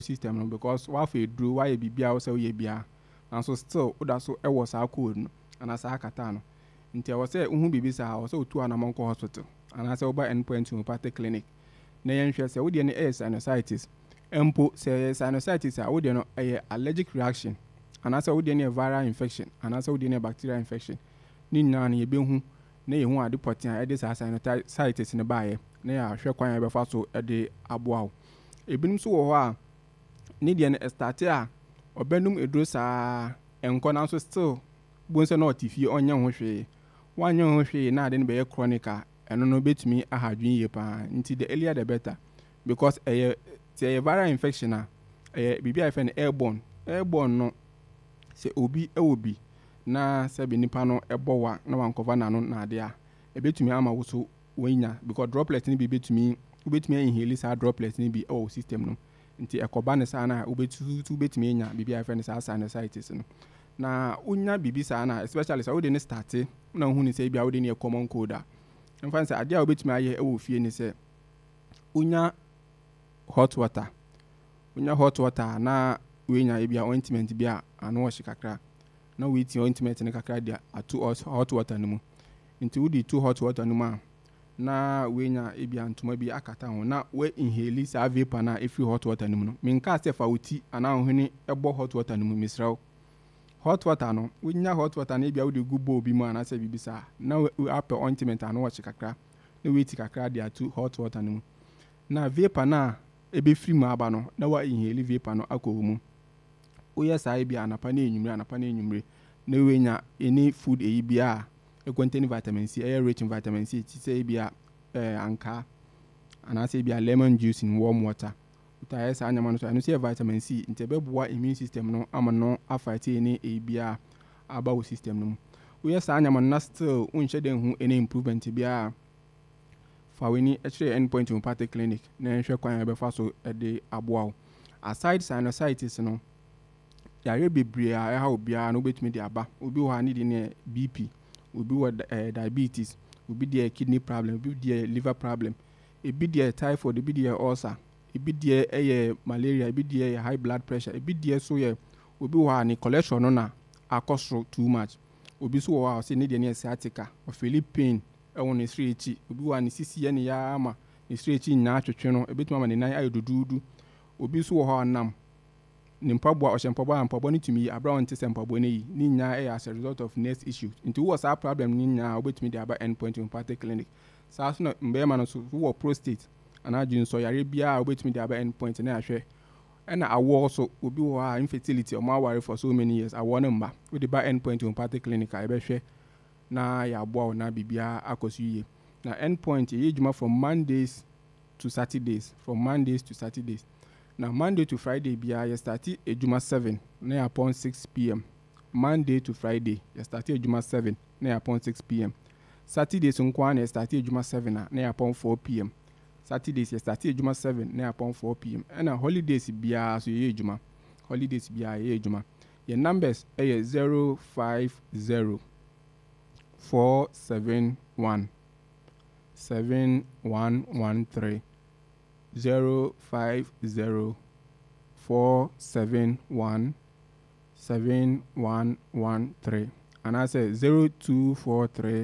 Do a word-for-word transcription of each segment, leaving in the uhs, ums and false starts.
system no because wa fa eduro wa ye bibia wo se wo ye bia and so still wo da so e wo sa code no ana sa akata no nti wo se hu bibi sa wo se otu anamon ko hospital ana se wo ba endpoint homeopathic clinic na yen hwe se wo de ne e sinusitis empo se sinusitis a wo de no e allergic reaction ana se wo de ne viral infection ana se wo de ne bacterial infection ni nyina na ye behu na ye hu ade potin a e de sa sinusitis ne baaye na ya hwe kwan ya be fa so e de aboa wo ebinum so wo ho a ni de ne start a obenum edro saa enko na so still bonse na otifie onye ho hwe wanye ho hwe na ade ne be chronic a eno no betumi ahadwen ye pa nti the earlier the better because eh say viral infection a eh bibia ife na airborne airborne no se obi e obi na se be nipa no ebowa na wankova na no na ade a ebetumi ama wo so wanya because droplet ni bi betumi ubetumi inhale sa droplet ni bi o system no nti ekoba ne sa na ubetu tu betumi enya bibia ife ne sa sinusitis no na unya bibi sa na especially sa wo de ne start na hu ni se bia wo de ne common cold a mfa nse ade a obetumi aye e wo fie ni se unya hot water unya hot water na we nya e bia ointment bia anu washi kakra na we ti ointment ne kakra dia atu hot water no mu nti wo di two hot water no mu na we nya e bia ntoma bi akata ho na we inhale sa vapor na every hot water no mu no minka se fa wuti ana ho ni ebo hot water no mu misraw hot water no we nya hot water na e bia wo di gubo bi mu ana se bibisa na we apple ointment anu washi kakra na we ti kakra dia atu hot water no mu na vapor na ebe free mu aba no na wa inhale vapor no akọ mu o yes ai bia anapa na enyumre anapa na enyumre na we nya any food e bia e contain vitamin C e rich in vitamin C ti say bia eh anka ana say bia lemon juice in warm water uta yes anyama no so anu say vitamin C nti be boa immune system no ama no afight any e bia aba wo system no o yes anyama na still unhye den hu any improvement bia fa weni actually endpoint homeopathic clinic na nhwe kwan ya be fa so e de aboa aside sinusitis no yare bebre a ha obia no betumi de aba obi wo ha ni de ne B P obi wo uh, diabetes obi de kidney problem obi de liver problem ebi de typhoid ebi de ulcer ebi de eh malaria ebi de high blood pressure ebi de so ye obi wo ha ni cholesterol no na akosro too much obi so wo ha say ni de ne sciatica or philippine e won street obi wo ha ni sisi ye ne ya ama ni street nya atwetwe no ebetuma ma ne nan ayodududu obi so wo ha nam ni mpaboa ohempabo mpaboa ni tumi abra won tese mpaboa ne yi ni nya e as a result of next issue into what's our problem ni nya obetumi de aba endpoint homeopathic clinic sa so no mbe ma no so wo prostate ana jin so yare bia obetumi de aba endpoint na ahwe e na awo so obi wo ha infertility o ma worry for so many years awo no mba we de ba endpoint homeopathic clinic a ebe hwe na ya aboa na bibia akosu yiye na endpoint ye juma from Mondays to Saturdays from Mondays to Saturdays. Now Monday to Friday bia you start ejuma seven na upon six p.m. Monday to Friday you start ejuma seven na upon six p.m. Saturdays nkwa na start ejuma seven na upon four p.m. Saturdays you start ejuma seven na upon four p.m. and holidays bia so ye ejuma holidays bia ye ejuma your numbers are zero five zero four seven one seven one one three zero five zero four seven one seven one one three and I say zero two four three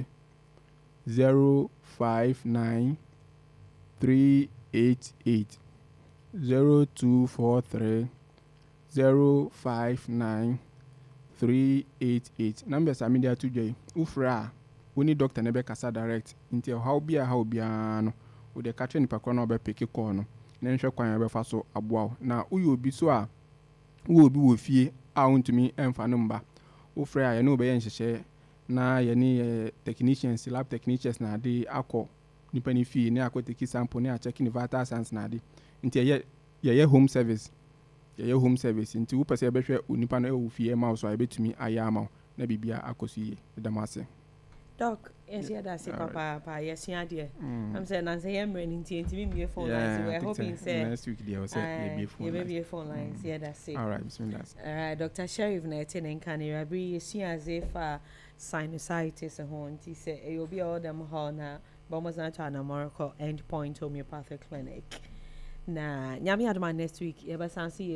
zero five nine three eight eight zero two four three zero five nine three eight eight numbers are media today ufra we need doctor nebe kasa direct until how bia how bia no o de catch ni pakwa na obe pick call no na nhwe kwan ya be fa so aboa na uyo obi so a wo obi wo fie a untumi emfa no mba wo frɛ a ye no be ye nhyehyɛ na ye ni technicians lab technicians na de akɔ nipa ni fie na akɔ take sample na check ni vital signs na de nti ye ye home service ye home service nti wo pese be hwɛ onipa no e wo fie ma so a betumi aya ma na bibia akɔso yie damase. Doc, yes, yeah, that's it, Papa. Papa, yes, yeah, dear. I'm saying, I'm saying, I'm running to be a phone line. So we're hoping, say, next week, there was a phone line. Be a phone line. Yeah, that's it. All right, bismillah. All right, Doctor Sheriff, Nathan and Canary, be see as if uh, sinusitis and horn. He said, you'll be all them hall now, but was not an American endpoint homeopathic clinic. na nyame adoma next week yɛbɛsan se